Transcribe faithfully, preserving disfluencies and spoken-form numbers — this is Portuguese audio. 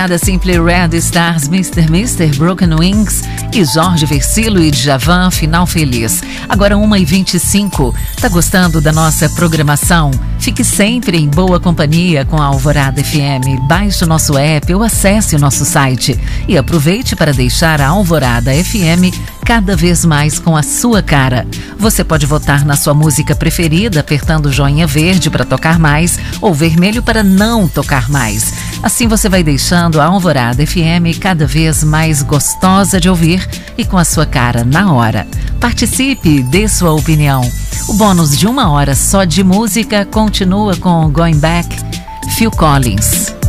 Simply Red Stars, mister mister, Broken Wings e Jorge Versilo e Djavan, Final Feliz. Agora uma e vinte e cinco. Tá gostando da nossa programação? Fique sempre em boa companhia com a Alvorada F M. Baixe o nosso app ou acesse o nosso site e aproveite para deixar a Alvorada F M cada vez mais com a sua cara. Você pode votar na sua música preferida apertando o joinha verde para tocar mais ou vermelho para não tocar mais. Assim você vai deixando a Alvorada F M cada vez mais gostosa de ouvir e com a sua cara na hora. Participe, dê sua opinião. O bônus de uma hora só de música continua com Going Back, Phil Collins.